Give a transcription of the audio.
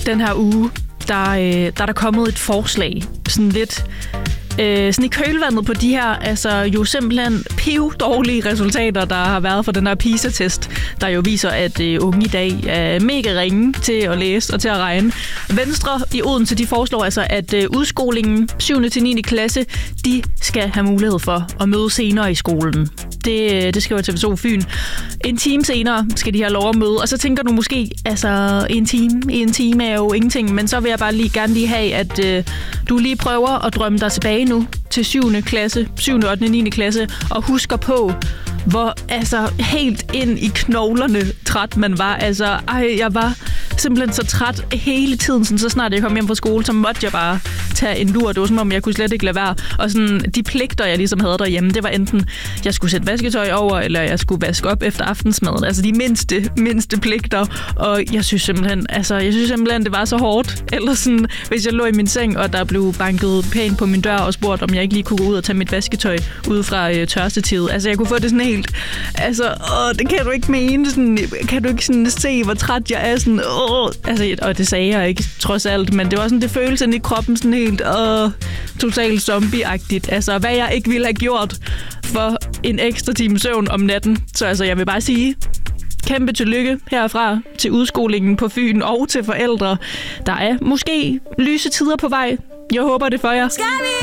Den her uge, der er der kommet et forslag. Sådan lidt sådan i kølvandet på de her, altså jo simpelthen pivdårlige resultater, der har været for den her PISA-test, der jo viser, at unge i dag er mega ringe til at læse og til at regne. Venstre i Odense, de foreslår altså, at udskolingen 7. til 9. klasse, de skal have mulighed for at møde senere i skolen. Det skriver TV2 Fyn. En time senere skal de have lov at møde, og så tænker du måske, altså en time er jo ingenting, men så vil jeg bare gerne lige have, at du lige prøver at drømme dig tilbage nu til 7. klasse, 7., 8., 9. klasse, og husker på, hvor altså helt ind i knoglerne træt man var. Altså, jeg var simpelthen så træt hele tiden, sådan, så snart jeg kom hjem fra skole, så måtte jeg bare tage en lur. Det var som om, jeg kunne slet ikke lade være. Og sådan, de pligter, jeg ligesom havde derhjemme, det var enten, jeg skulle sætte vasketøj over, eller jeg skulle vaske op efter aftensmaden. Altså de mindste pligter. Og jeg synes simpelthen, det var så hårdt. Eller sådan, hvis jeg lå i min seng, og der blev banket pænt på min dør og spurgt, om jeg ikke lige kunne gå ud og tage mit vasketøj ud fra tørstetivet. Altså jeg kunne få det sådan helt, det kan du ikke mene. Sådan, kan du ikke sådan se, hvor træt jeg er? Sådan, altså, og det sagde jeg ikke, trods alt, men det var sådan, det føles ind i kroppen sådan helt, totalt zombie-agtigt. Altså, hvad jeg ikke ville have gjort for en ekstra time søvn om natten. Så altså, jeg vil bare sige, kæmpe tillykke herfra til udskolingen på Fyn og til forældre. Der er måske lyse tider på vej. Jeg håber det for jer.